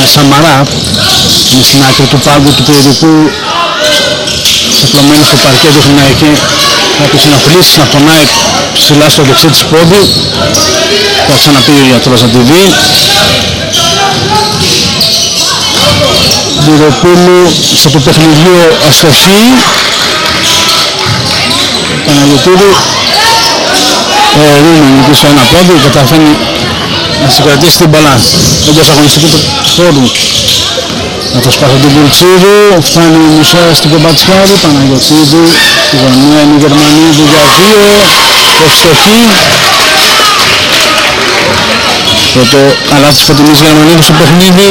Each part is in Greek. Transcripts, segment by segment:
Σαμαρά, είναι στην άκρη του πάγκου του περιοδικού, ξαπλωμένοι στο παρκέ, δείχνει εκεί κάποιες ενοχλήσεις, να πονάει ψηλά στο δεξί της πόδι. Θα ξαναπεί ο γιατρός να τη δει. Δυροπούλου στο του παιχνιδιού αστοχή. Παναγιωτήρου ρίνει στο ένα πόδι, καταφέρνει να συγκρατήσει την μπαλά εντός αγωνιστικού του χώρου. Να το σπάθει τον Κουλτσίδου, φτάνει η Μουσέα στην Κομπατσιάρη, Παναγιωτίδου στη γωνία, είναι η Γερμανίδου για 2, ευστοχή. Πρώτο καλάθι της φετινής Γερμανίδου στο παιχνίδι.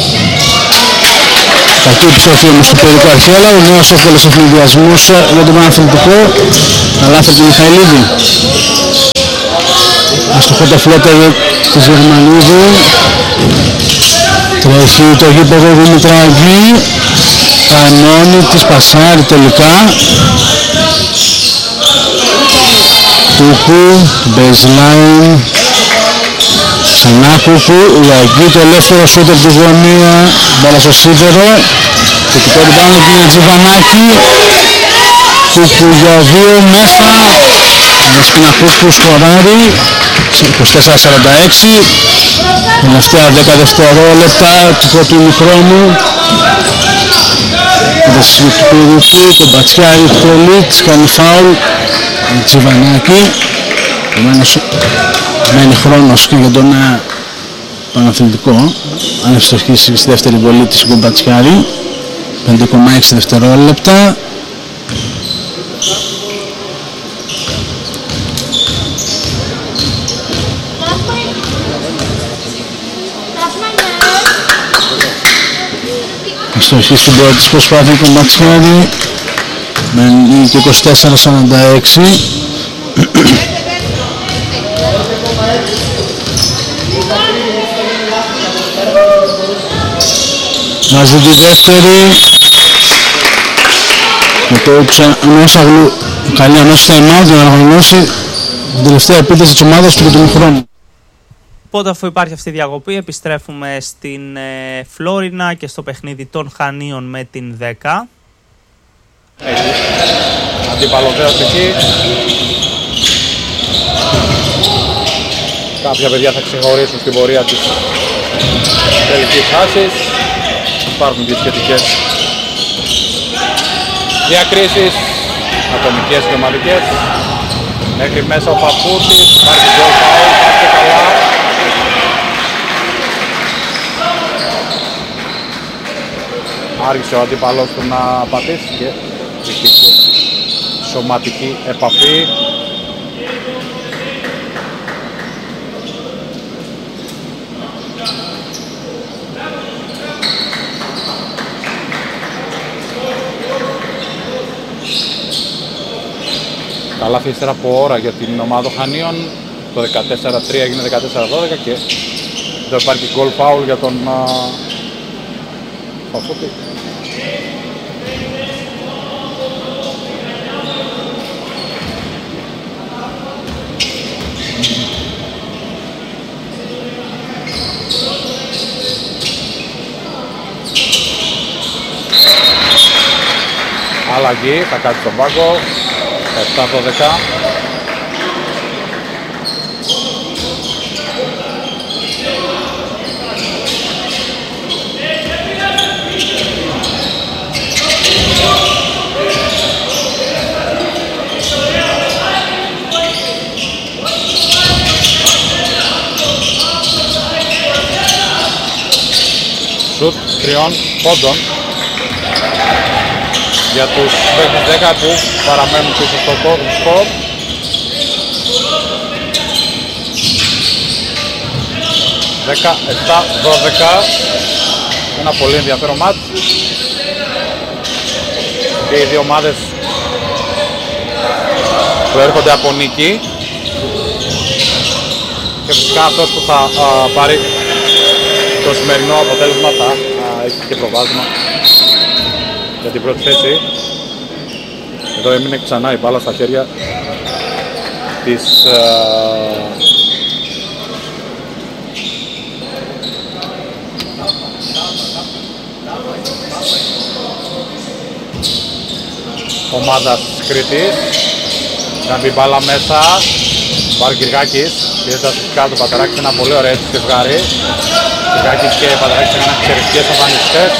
Κακή επιστροφή όμως του Περικού Αρχέλα, ο νέος εύκολος ευνηδιασμός για τον Παναθηναϊκό. Καλάθι του Μιχαηλίδη. Αστοχό το φλότερ της Γερμανίδου. Τρέχει το γήπεδο Δημητραγή. Κανόνι της πασάρει τελικά. Κούκου, baseline. Ξανά Κούκου, Λαγή το ελεύθερο σούτερ του γωνία. Μπάλα στο σίδερο. Θετικό ριμπάουντ του Τζιβανάκη. Κούκου για 2 μέσα. Δεσπίνα Κούκου σκοράρει. 24-46. Τελευταία 10 δευτερόλεπτα του πρώτου ημιχρόνου. Δεσπίνα του Περιφή, τον Μπατσιάρη Πολίτς, κάνει φάουλ. Τζιβανάκη. Μένει χρόνος και για τον Παναθηναϊκό. Αν ευστοχίσει στη δεύτερη βολή της Γκομπατσιάρη. 5,6 δευτερόλεπτα. Ευστοχή στην πρώτη της προσπάθεια Γκομπατσιάρη. Μένει και 24-46. Μαζί τη δεύτερη. Ο coach Ανώσαγλου καλεί αμέσως time out για να οργανώσει την τελευταία επίθεση της ομάδας του του χρόνου. Οπότε αφού υπάρχει αυτή η διακοπή επιστρέφουμε στην Φλόρινα και στο παιχνίδι των Χανίων με την 10. Αντιπαλωτέας εκεί. Κάποια παιδιά θα ξεχωρίσουν στην πορεία της τελικής φάσης. Υπάρχουν και σχετικές διακρίσεις, ατομικές και ομαδικές. Μέχρι μέσα ο Παπούτης, υπάρχει γκολ φάουλ, πάτε καλά. Άρχισε ο αντίπαλος του να πατήσει και υπήρχε σωματική επαφή. Καλάθι ύστερα από ώρα για την ομάδα Χανίων. Το 14-3 έγινε 14-12 και εδώ υπάρχει γκολ φάουλ για τον Παφούτη. Αλλαγή, θα κάτσει στον πάγκο. 7-12. Σουτ 3 πόντων για τους 5-10 που παραμένουν πίσω στο σκορ. Δεκα, 7-12. Ένα πολύ ενδιαφέρον μάτς. Και οι δύο ομάδες προέρχονται από νίκη. Και φυσικά αυτός που θα πάρει το σημερινό αποτέλεσμα θα έχει και προβάδισμα για την πρώτη θέση. Εδώ έμεινε ξανά η μπάλα στα χέρια της ομάδας της Κρήτης. Να μπει μπάλα μέσα. Πάρει ο Κυριάκης. Πιέζοντας φυσικά του Πατεράκης, ένα πολύ ωραίο έτσι ζευγάρι. Κυριάκης και Πατεράκης έκαναν εξαιρετικές εμφανιστές.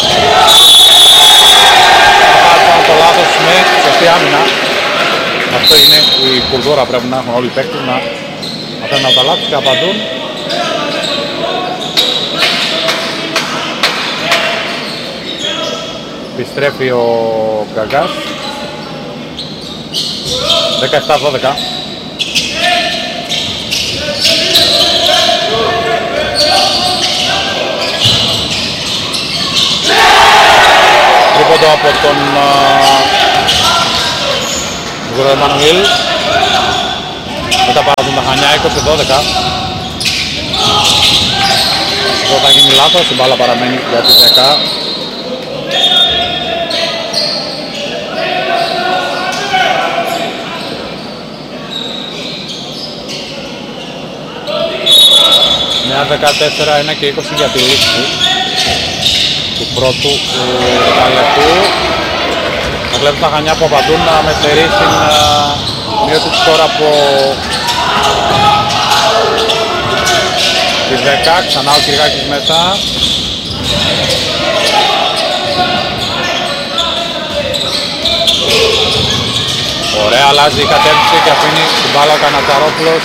Κάνουν το λάθος με σωστή άμυνα. Αυτό είναι η κουλτούρα, πρέπει να έχουν όλοι οι παίκτες να μαθαίνουν από τα λάθη και απαντούν. Επιστρέφει ο Γκαγκάς. 17-12. Τρίποντο από τον Γουρεμανουήλ. Μετά παράζουν τα Χανιά, 20-12. Εδώ θα γίνει λάθος, η μπάλα παραμένει για τη 10. Μια 14, 1 και 20 για τη λήξη του πρώτου δεκαλέπτου. Θα βλέπουμε τα Χανιά που απαντούν με στερεί στην μείωση του σκορ από τη 10. Ξανά ο Κυριάκης μέσα. Ωραία, αλλάζει η κατεύθυνση και αφήνει την μπάλα ο Κανατσαρόπουλος.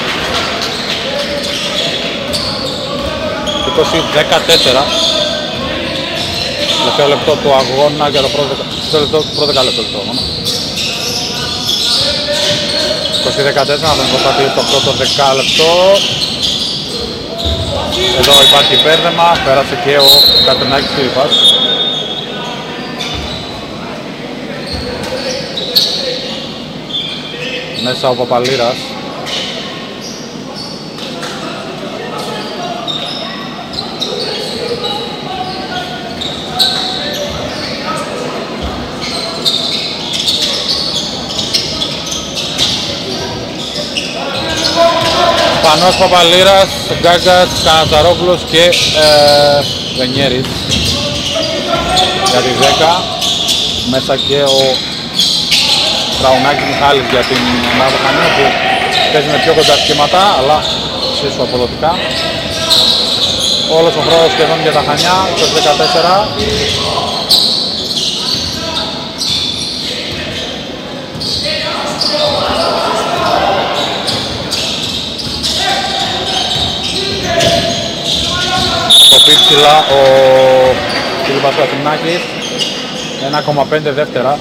20-14. Τελευταίο λεπτό του αγώνα για το πρώτο δεκαλέπτο. 20-14, να δούμε πώς θα κλείσει το πρώτο δεκάλεπτο. Εδώ υπάρχει μπέρδεμα, πέρασε και ο Κατρινάκης Φίλιππας. Μέσα ο Παπαλήρας. Πανός Παπαλήρας, Γκάγκας, Κανατσαρόπουλος και Βενιέρης για τη 10. Μέσα και ο Τραουνάκης Μιχάλης για την ομάδα Χανίου που παίζει με πιο κοντά σχήματα αλλά εξίσου αποδοτικά. Όλος ο χρόνος σχεδόν για τα Χανιά, το 14. Ψηλά ο Φίλιππας Κατρινάκης, 1,5 δεύτερα.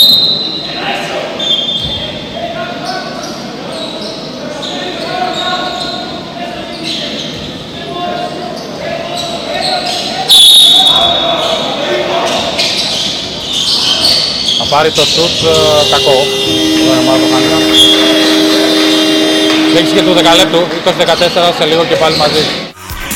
Θα πάρει το σουτ κακό. Λέξη και του δεκαλέπτου, 20-14, σε λίγο και πάλι μαζί.